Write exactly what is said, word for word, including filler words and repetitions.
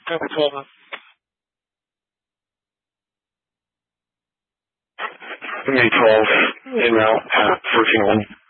twelve. May twelfth, in route at fourteen oh one.